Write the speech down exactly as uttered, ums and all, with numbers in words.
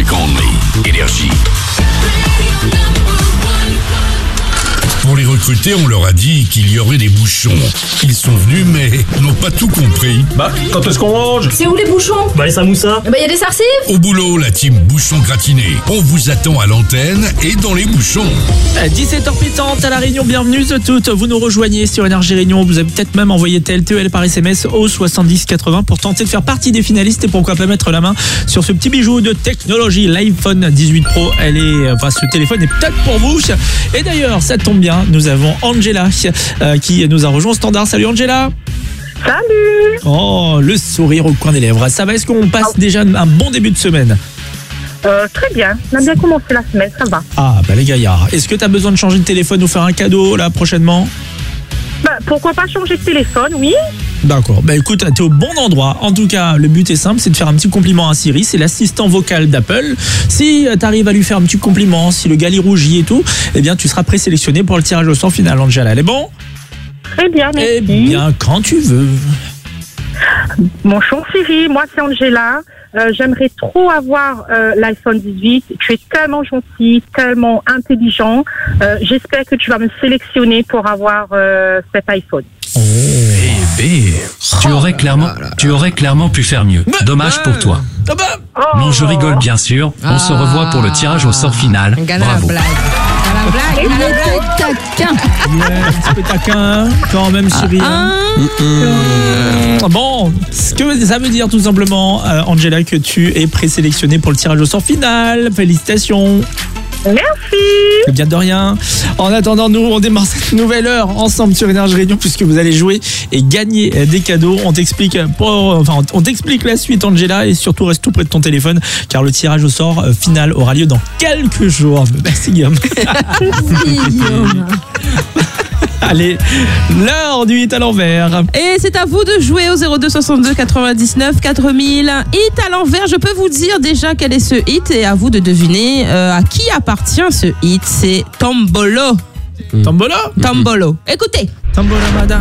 Music Only. Énergie. Pour les recruter, on leur a dit qu'il y aurait des bouchons. Ils sont venus, mais n'ont pas tout compris. Bah, quand est-ce qu'on mange? C'est où les bouchons? Bah, les samoussas. Bah, y a des sarcives? Au boulot, la team Bouchon Gratiné. On vous attend à l'antenne et dans les bouchons. dix-sept heures pétantes à La Réunion, bienvenue à toutes. Vous nous rejoignez sur Énergie Réunion. Vous avez peut-être même envoyé T L T E L par S M S au soixante-dix quatre-vingts pour tenter de faire partie des finalistes et pourquoi pas mettre la main sur ce petit bijou de technologie, l'iPhone dix-huit Pro. Elle est, enfin, ce téléphone est peut-être pour vous. Et d'ailleurs, ça tombe bien, nous avons Angela euh, qui nous a rejoint au standard. Salut Angela. Salut. Oh, le sourire au coin des lèvres. Ça va, est-ce qu'on passe déjà un bon début de semaine? Euh, très bien, on a bien commencé la semaine, ça va. Ah, bah les gaillards. Est-ce que tu as besoin de changer de téléphone ou faire un cadeau là prochainement? Bah, pourquoi pas changer de téléphone, oui. D'accord, bah écoute, t'es au bon endroit. En tout cas, le but est simple, c'est de faire un petit compliment à Siri, c'est l'assistant vocal d'Apple. Si t'arrives à lui faire un petit compliment, si le gars il rougit et tout, eh bien tu seras présélectionné pour le tirage au sort final. Angela, elle est bon? Très bien, merci. Eh bien, quand tu veux. Mon chon Siri, moi c'est Angela. Euh, j'aimerais trop avoir euh, l'iPhone dix-huit. Tu es tellement gentil, tellement intelligent. Euh, j'espère que tu vas me sélectionner pour avoir euh, cet iPhone. Oh. Bébé, tu aurais clairement, tu aurais clairement pu faire mieux. Dommage pour toi. Oh. Non, je rigole bien sûr. On se revoit pour le tirage au sort final. Bravo. blague. La blague, la blague. Taquin. Ouais, un petit peu taquin, quand même Siri. Ah, Mmh. Bon, ce que ça veut dire tout simplement, euh, Angela, que tu es présélectionnée pour le tirage au sort final. Félicitations. Merci. Bien de rien. En attendant, nous, on démarre cette nouvelle heure ensemble sur Énergie Réunion puisque vous allez jouer et gagner des cadeaux. On t'explique, pour, enfin, on t'explique la suite, Angela, et surtout reste tout près de ton téléphone car le tirage au sort final aura lieu dans quelques jours. Merci Guillaume. Allez, l'heure du hit à l'envers. Et c'est à vous de jouer au zéro deux soixante-deux quatre-vingt-dix-neuf quatre mille. Hit à l'envers, je peux vous dire déjà quel est ce hit et à vous de deviner euh, à qui appartient ce hit. C'est Tombolo. Tombolo. Tombolo. Écoutez. Tombolo, madame.